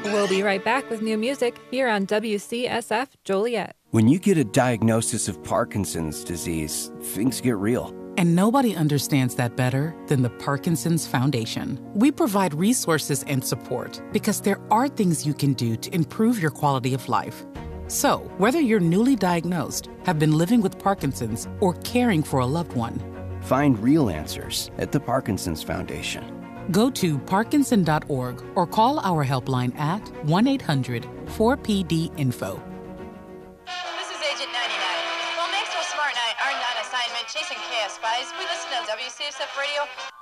We'll be right back with new music here on WCSF Joliet. When you get a diagnosis of Parkinson's disease, things get real. And nobody understands that better than the Parkinson's Foundation. We provide resources and support because there are things you can do to improve your quality of life. So, whether you're newly diagnosed, have been living with Parkinson's, or caring for a loved one, find real answers at the Parkinson's Foundation. Go to parkinson.org or call our helpline at 1-800-4PD-INFO. This is Agent 99. While Maxwell Smart and I aren't on assignment chasing chaos spies, we listen to WCSF Radio